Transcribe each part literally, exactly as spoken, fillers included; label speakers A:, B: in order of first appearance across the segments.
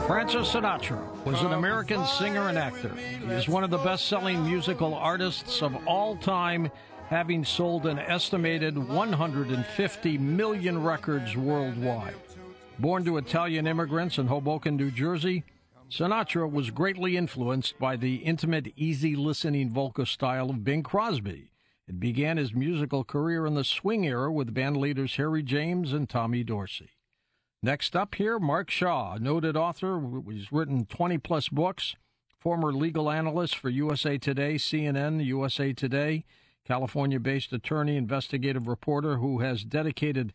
A: Francis Sinatra was an American singer and actor. He is one of the best-selling musical artists of all time, having sold an estimated one hundred fifty million records worldwide. Born to Italian immigrants in Hoboken, New Jersey, Sinatra was greatly influenced by the intimate, easy-listening vocal style of Bing Crosby. It began his musical career in the swing era with band leaders Harry James and Tommy Dorsey. Next up here, Mark Shaw, noted author, who's written twenty-plus books, former legal analyst for U S A Today, C N N, U S A Today, California-based attorney, investigative reporter who has dedicated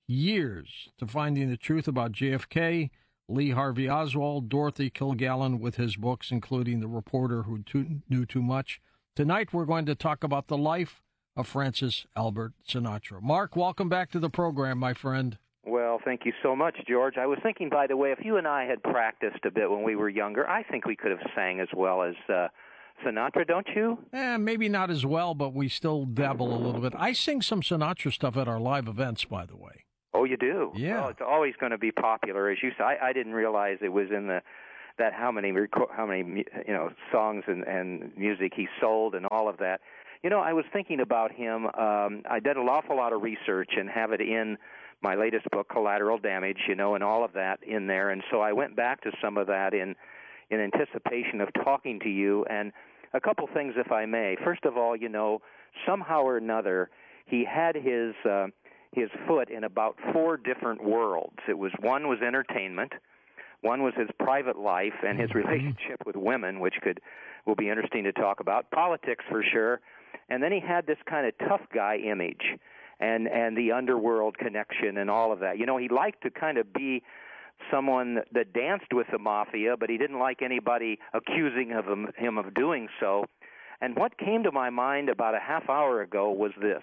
A: years to finding the truth about J F K, Lee Harvey Oswald, Dorothy Kilgallen with his books, including The Reporter Who too, Knew Too Much. Tonight we're going to talk about the life of Francis Albert Sinatra. Mark, welcome back to the program, my friend.
B: Well, thank you so much, George. I was thinking, by the way, if you and I had practiced a bit when we were younger, I think we could have sang as well as uh, Sinatra, don't you?
A: Eh, maybe not as well, but we still dabble a little bit. I sing some Sinatra stuff at our live events, by the way.
B: Oh, you do?
A: Yeah.
B: Well, it's always going to be popular, as you said. I, I didn't realize it was in the that how many how many you know songs and, and music he sold and all of that. You know, I was thinking about him. Um, I did an awful lot of research and have it in my latest book, Collateral Damage, you know, and all of that in there. And so I went back to some of that in in anticipation of talking to you. And a couple things, if I may. First of all, you know, somehow or another, he had his uh, his foot in about four different worlds. It was one was entertainment, one was his private life and his relationship with women, which could will be interesting to talk about, politics for sure, and then he had this kind of tough guy image. And and the underworld connection and all of that. You know, he liked to kind of be someone that danced with the mafia, but he didn't like anybody accusing of him, him of doing so. And what came to my mind about a half hour ago was this.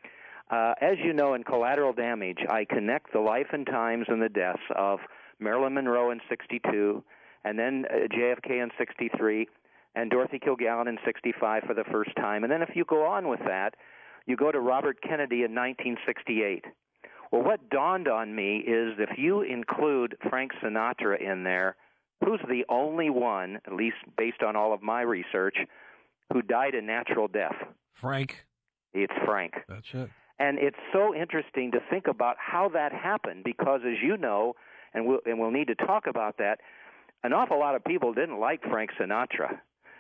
B: Uh, as you know, in Collateral Damage, I connect the life and times and the deaths of Marilyn Monroe in sixty-two, and then uh, J F K in sixty-three, and Dorothy Kilgallen in sixty-five for the first time. And then if you go on with that, you go to Robert Kennedy in nineteen sixty-eight. Well, what dawned on me is if you include Frank Sinatra in there, who's the only one, at least based on all of my research, who died a natural death?
A: Frank.
B: It's Frank.
A: That's it.
B: And it's so interesting to think about how that happened because, as you know, and we'll, and we'll need to talk about that, an awful lot of people didn't like Frank Sinatra.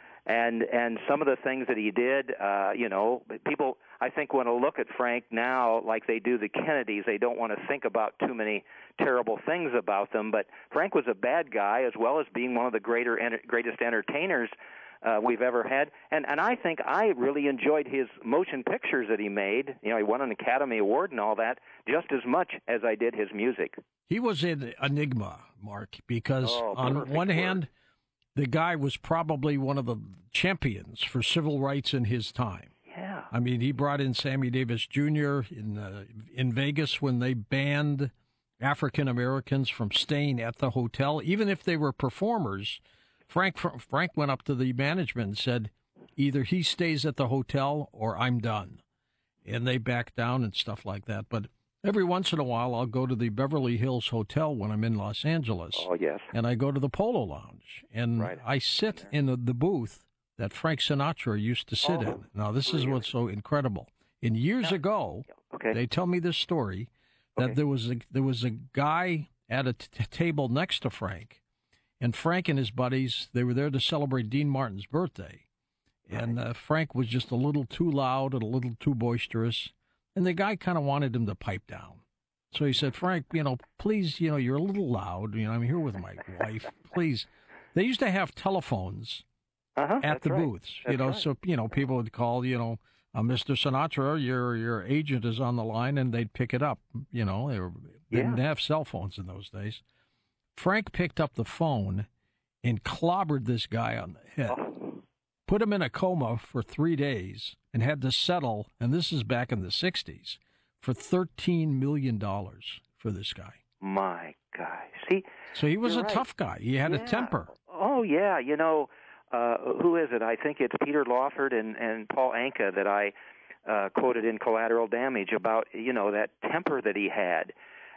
B: And and some of the things that he did, uh, you know, people, I think, want to look at Frank now like they do the Kennedys. They don't want to think about too many terrible things about them. But Frank was a bad guy as well as being one of the greater greatest entertainers uh, we've ever had. And, and I think I really enjoyed his motion pictures that he made. You know, he won an Academy Award and all that just as much as I did his music.
A: He was an enigma, Mark, because
B: oh,
A: on one
B: word.
A: hand, the guy was probably one of the champions for civil rights in his time.
B: Yeah.
A: I mean, he brought in Sammy Davis Junior in uh, in Vegas when they banned African Americans from staying at the hotel, even if they were performers. Frank Frank went up to the management and said, either he stays at the hotel or I'm done. And they backed down and stuff like that. But every once in a while, I'll go to the Beverly Hills Hotel when I'm in Los Angeles.
B: Oh, yes.
A: And I go to the Polo Lounge, and
B: right.
A: I sit in the, the booth that Frank Sinatra used to sit
B: oh,
A: in. Now, this
B: really?
A: is what's so incredible. And years
B: yeah.
A: ago,
B: okay.
A: they tell me this story, that
B: okay.
A: there was a, there was a guy at a t- table next to Frank, and Frank and his buddies, they were there to celebrate Dean Martin's birthday. And uh, Frank was just a little too loud and a little too boisterous. And the guy kind of wanted him to pipe down. So he said, Frank, you know, please, you know, you're a little loud. You know, I'm here with my wife. Please. They used to have telephones
B: uh-huh,
A: at the
B: right.
A: booths,
B: that's
A: you know,
B: right.
A: so, you know, people would call, you know, uh, Mister Sinatra, your your agent is on the line, and they'd pick it up. You know, they, were, they
B: yeah.
A: didn't have cell phones in those days. Frank picked up the phone and clobbered this guy on the head.
B: Oh.
A: Put him in a coma for three days and had to settle, and this is back in the sixties, for thirteen million dollars for this guy.
B: My God. See,
A: so he was a
B: right.
A: tough guy. He had
B: yeah.
A: a temper.
B: Oh, yeah. You know, uh, who is it? I think it's Peter Lawford and, and Paul Anka that I uh, quoted in Collateral Damage about, you know, that temper that he had.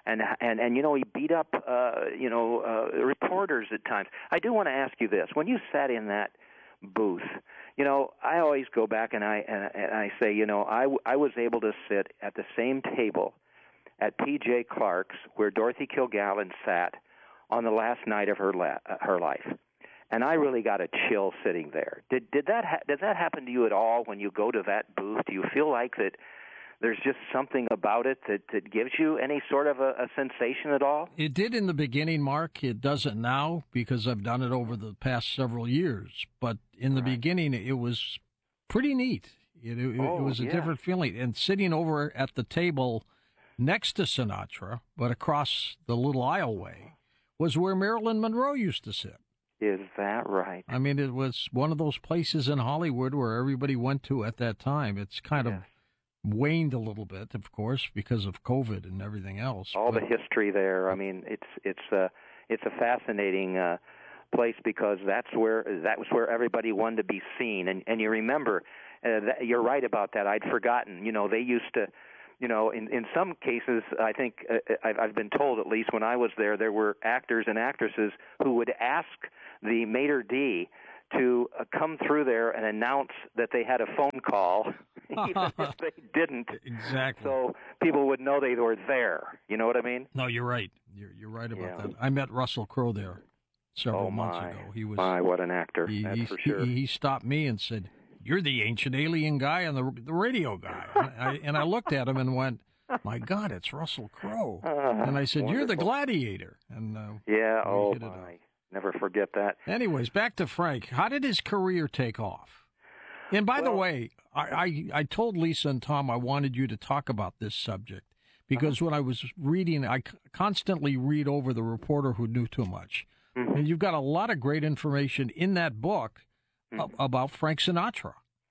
B: and and and you know he beat up uh, you know uh, reporters at times. I do want to ask you this: when you sat in that booth, you know, I always go back and I and, and I say, you know, I I was able to sit at the same table at P J Clark's where Dorothy Kilgallen sat on the last night of her la- her life. And I really got a chill sitting there. Did did that ha- does that happen to you at all when you go to that booth? Do you feel like that there's just something about it that, that gives you any sort of a, a sensation at all?
A: It did in the beginning, Mark. It doesn't now because I've done it over the past several years. But in the right. beginning, it was pretty neat. It, it,
B: oh,
A: it was a
B: yeah.
A: different feeling. And sitting over at the table next to Sinatra, but across the little aisleway, was where Marilyn Monroe used to sit.
B: Is that right?
A: I mean, it was one of those places in Hollywood where everybody went to at that time. It's kind
B: yes.
A: of waned a little bit, of course, because of COVID and everything else.
B: All
A: but,
B: the history there. I mean, it's it's uh, it's a fascinating uh, place because that's where that was where everybody wanted to be seen. And and you remember, uh, that, you're right about that. I'd forgotten. You know, they used to. You know, in, in some cases, I think uh, I've, I've been told, at least when I was there, there were actors and actresses who would ask the maitre d' to uh, come through there and announce that they had a phone call, even if they didn't.
A: Exactly.
B: So people would know they were there. You know what I mean?
A: No, you're right. You're, you're right about
B: yeah.
A: that. I met Russell Crowe there several
B: oh,
A: months
B: my.
A: ago. He was
B: my, what an actor.
A: He,
B: That's
A: he,
B: for sure.
A: He, he stopped me and said, "You're the ancient alien guy and the the radio guy." And I, and I looked at him and went, "My God, it's Russell Crowe."
B: Uh,
A: and I said,
B: wonderful.
A: "You're the gladiator." And uh,
B: yeah, oh
A: hit it
B: my,
A: up.
B: never forget that.
A: Anyways, back to Frank. How did his career take off? And by
B: well,
A: the way, I, I, I told Lisa and Tom I wanted you to talk about this subject because uh-huh. when I was reading, I constantly read over The Reporter Who Knew Too Much. Mm-hmm. And you've got a lot of great information in that book mm-hmm. about Frank Sinatra.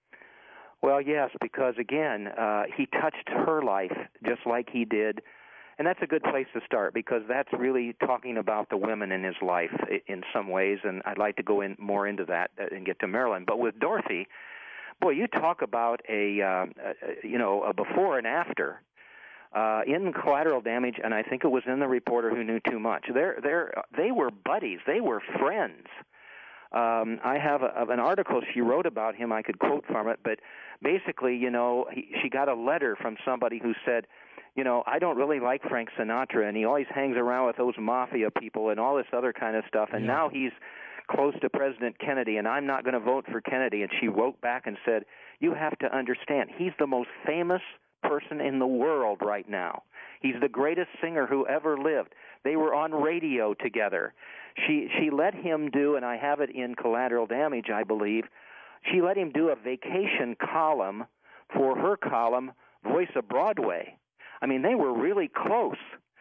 B: Well, yes, because, again, uh, he touched her life just like he did. And that's a good place to start because that's really talking about the women in his life in some ways, and I'd like to go in more into that and get to Marilyn. But with Dorothy, boy, you talk about a, uh, a you know, a before and after. Uh, in Collateral Damage, and I think it was in The Reporter Who Knew Too Much, they're, they're, they were buddies. They were friends. Um, I have a, an article she wrote about him. I could quote from it, but basically, you know, he, she got a letter from somebody who said, you know, I don't really like Frank Sinatra, and he always hangs around with those mafia people and all this other kind of stuff, and yeah. now he's close to President Kennedy, and I'm not going to vote for Kennedy. And she wrote back and said, you have to understand, he's the most famous person in the world right now. He's the greatest singer who ever lived. They were on radio together. She she let him do, and I have it in Collateral Damage, I believe, she let him do a vacation column for her column, Voice of Broadway. I mean, they were really close.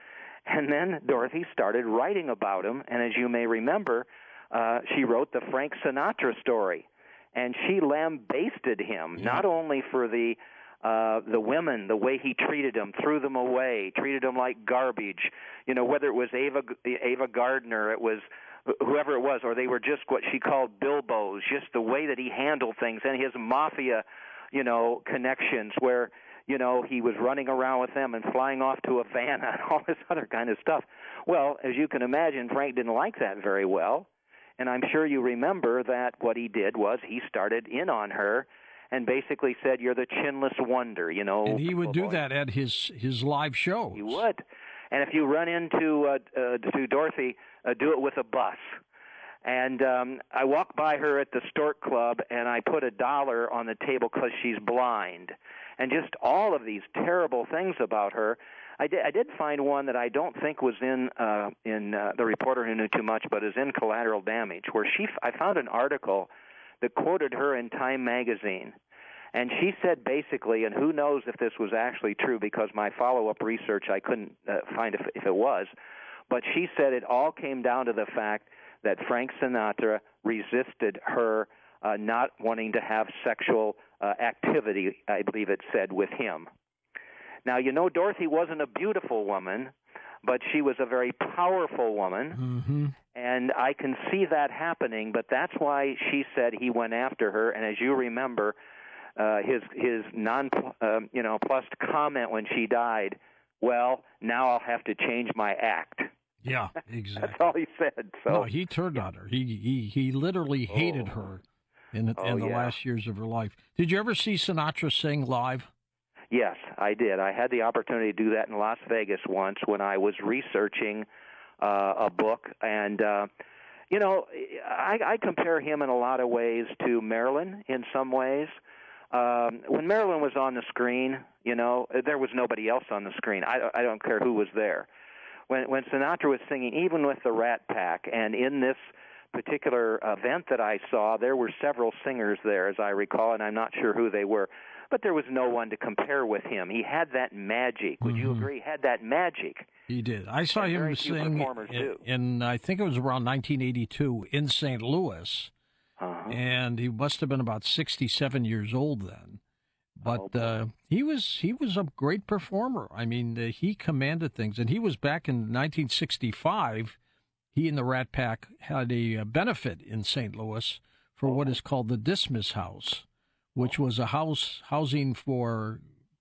B: And then Dorothy started writing about him, and as you may remember, uh, she wrote the Frank Sinatra story. And she lambasted him, yeah. not only for the uh, the women, the way he treated them, threw them away, treated them like garbage, you know, whether it was Ava, Ava Gardner, it was whoever it was, or they were just what she called Bilbos, just the way that he handled things, and his mafia, you know, connections where, you know, he was running around with them and flying off to Havana and all this other kind of stuff. Well, as you can imagine, Frank didn't like that very well, and I'm sure you remember that what he did was he started in on her and basically said, you're the chinless wonder, you know.
A: And he would
B: oh,
A: do
B: boy.
A: that at his, his live show.
B: He would. And if you run into uh, uh, to Dorothy, uh, do it with a bus. And um, I walked by her at the Stork Club, and I put a dollar on the table because she's blind. And just all of these terrible things about her. I did, I did find one that I don't think was in uh, in uh, The Reporter Who Knew Too Much, but is in Collateral Damage, where she I found an article that quoted her in Time magazine. And she said basically, and who knows if this was actually true because my follow-up research I couldn't uh, find if, if it was, but she said it all came down to the fact that Frank Sinatra resisted her uh, not wanting to have sexual uh, activity, I believe it said, with him. Now, you know, Dorothy wasn't a beautiful woman, but she was a very powerful woman,
A: mm-hmm.
B: and I can see that happening, but that's why she said he went after her, and as you remember, uh, his his non, uh, you know, plus comment when she died well, now I'll have to change my act.
A: Yeah, exactly.
B: That's all he said. So
A: no, he turned on her. He he he literally hated
B: oh.
A: her in the,
B: oh,
A: in the
B: yeah.
A: last years of her life. Did you ever see Sinatra sing live?
B: Yes, I did. I had the opportunity to do that in Las Vegas once when I was researching uh, a book. And, uh, you know, I, I compare him in a lot of ways to Marilyn in some ways. Um, when Marilyn was on the screen, you know, there was nobody else on the screen. I, I don't care who was there. When, when Sinatra was singing, even with the Rat Pack, and in this particular event that I saw, there were several singers there, as I recall, and I'm not sure who they were. But there was no one to compare with him. He had that magic. Would mm-hmm. you agree? He had that magic.
A: He did. I saw him
B: very few
A: sing
B: in,
A: in, I think it was around nineteen eighty-two, in Saint Louis. Uh-huh. And he must have been about sixty-seven years old then. But
B: oh,
A: uh, he was he was a great performer. I mean, uh, he commanded things. And he was back in nineteen sixty-five. He and the Rat Pack had a, a benefit in Saint Louis for oh. what is called the Dismiss House, which was a house housing for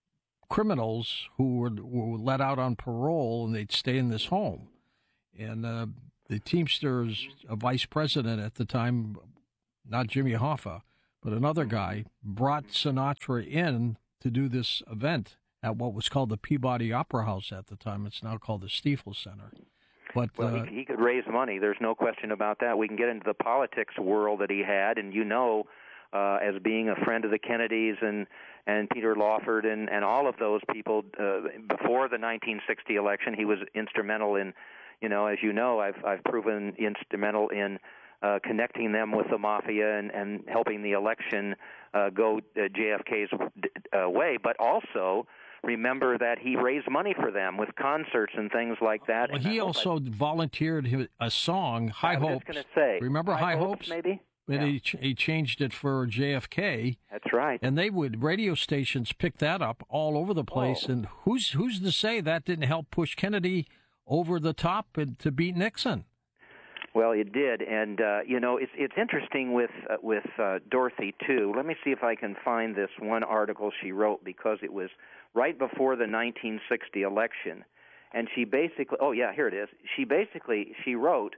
A: criminals who were, were let out on parole, and they'd stay in this home. And uh, the Teamsters uh, vice president at the time, not Jimmy Hoffa, but another guy, brought Sinatra in to do this event at what was called the Peabody Opera House at the time. It's now called the Stiefel Center. But
B: well,
A: uh,
B: he, he could raise money. There's no question about that. We can get into the politics world that he had, and you know, Uh, as being a friend of the Kennedys and, and Peter Lawford and, and all of those people uh, before the nineteen sixty election, he was instrumental in, you know, as you know, I've I've proven instrumental in uh, connecting them with the mafia and, and helping the election uh, go uh, J F K's uh, way. But also remember that he raised money for them with concerts and things like that.
A: Well,
B: and
A: he also I, volunteered a song, High
B: I was
A: Hopes.
B: Just gonna say,
A: remember High, High Hopes?
B: Hopes maybe.
A: And
B: yeah.
A: he, ch- he changed it for J F K.
B: That's right.
A: And they would, radio stations pick that up all over the place. Oh. And who's who's to say that didn't help push Kennedy over the top and to beat Nixon?
B: Well, it did. And, uh, you know, it's it's interesting with, uh, with uh, Dorothy, too. Let me see if I can find this one article she wrote, because it was right before the nineteen sixty election. And she basically, oh, yeah, here it is. She basically, she wrote,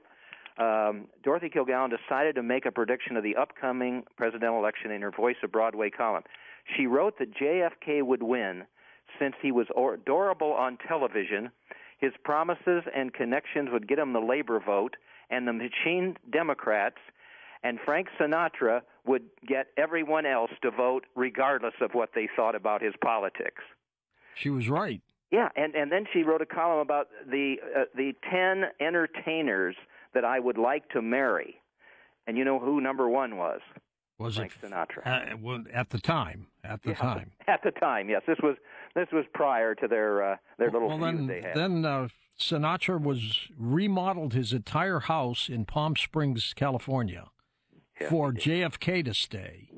B: Um, Dorothy Kilgallen decided to make a prediction of the upcoming presidential election in her Voice of Broadway column. She wrote that J F K would win since he was adorable on television. His promises and connections would get him the labor vote and the machine Democrats, and Frank Sinatra would get everyone else to vote regardless of what they thought about his politics.
A: She was right.
B: Yeah, and, and then she wrote a column about the uh, the ten entertainers that I would like to marry. And you know who number one was?
A: Was
B: Frank
A: it
B: Sinatra?
A: Uh, well, at the time. At the
B: yeah,
A: time.
B: At the time, yes. This was this was prior to their uh, their little
A: well,
B: feud
A: then,
B: they had.
A: Then uh, Sinatra was remodeled his entire house in Palm Springs, California,
B: yes,
A: for J F K to stay.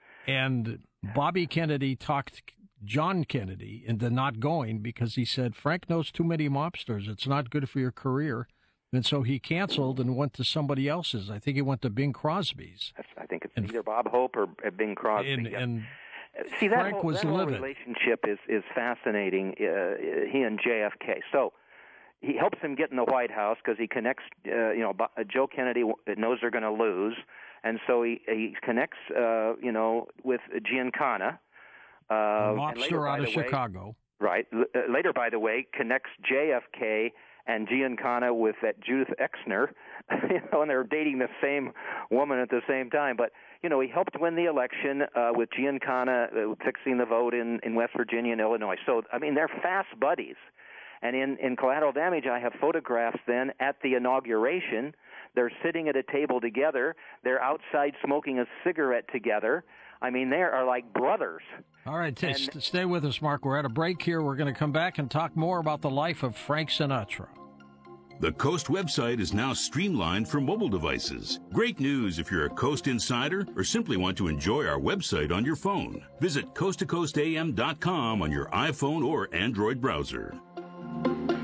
A: And Bobby Kennedy talked John Kennedy into not going because he said, Frank knows too many mobsters. It's not good for your career. And so he canceled and went to somebody else's. I think he went to Bing Crosby's.
B: That's, I think it's
A: and,
B: either Bob Hope or Bing Crosby.
A: And,
B: yeah.
A: and
B: See, that
A: Frank
B: whole,
A: was
B: that whole
A: livid.
B: relationship is, is fascinating, uh, he and J F K. So he helps him get in the White House because he connects, uh, you know, Joe Kennedy knows they're going to lose. And so he, he connects, uh, you know, with Giancana. Uh,
A: a mobster
B: later,
A: out of
B: way,
A: Chicago.
B: Right. L- later, by the way, connects J F K and Giancana with that Judith Exner, you know, and they're dating the same woman at the same time. But, you know, he helped win the election uh, with Giancana uh, fixing the vote in, in West Virginia and Illinois. So, I mean, they're fast buddies. And in, in Collateral Damage, I have photographs then at the inauguration. They're sitting at a table together. They're outside smoking a cigarette together. I mean, they are like brothers.
A: All right, t- and, stay with us, Mark. We're at a break here. We're going to come back and talk more about the life of Frank Sinatra.
C: The Coast website is now streamlined for mobile devices. Great news if you're a Coast insider or simply want to enjoy our website on your phone. Visit coast to coast a m dot com on your iPhone or Android browser.